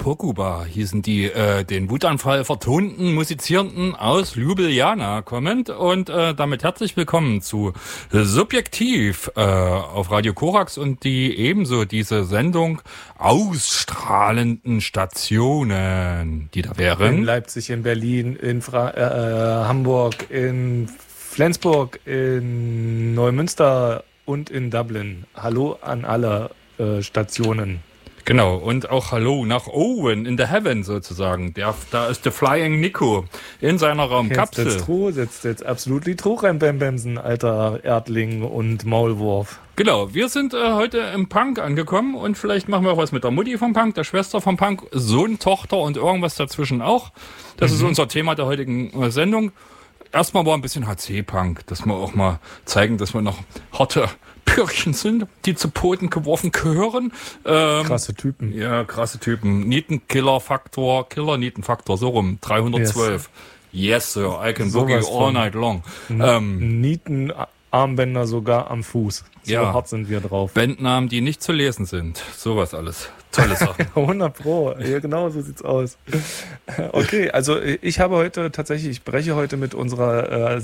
Pokuba hießen die, den Wutanfall vertonten Musizierenden aus Ljubljana kommend und damit herzlich willkommen zu Subjektiv auf Radio Korax und die ebenso diese Sendung ausstrahlenden Stationen, die da wären. In Leipzig, in Berlin, in Hamburg, in Flensburg, in Neumünster und in Dublin. Hallo an alle Stationen. Genau, und auch Hallo nach Owen in the Heaven sozusagen. Da ist der Flying Nico in seiner Raumkapsel. Setzt jetzt absolut die Trochrembemsen, alter Erdling und Maulwurf. Genau, wir sind heute im Punk angekommen und vielleicht machen wir auch was mit der Mutti vom Punk, der Schwester vom Punk, Sohn, Tochter und irgendwas dazwischen auch. Das ist unser Thema der heutigen Sendung. Erstmal war ein bisschen HC-Punk, dass wir auch mal zeigen, dass wir noch harte Pürchen sind, die zu Poten geworfen gehören. Krasse Typen. Ja, krasse Typen. Killer-Nietenfaktor, so rum, 312. Yes, sir, I can boogie all night long. Nietenarmbänder sogar am Fuß. So hart sind wir drauf. Bandnamen, die nicht zu lesen sind. Sowas alles. Tolle Sachen. 100 Pro. Ja, genau, so sieht's aus. Okay, also ich breche heute mit unserer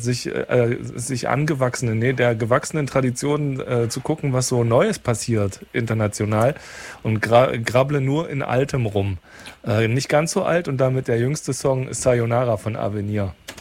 der gewachsenen Tradition zu gucken, was so Neues passiert international und grabble nur in Altem rum. Nicht ganz so alt und damit der jüngste Song ist Sayonara von Avenir.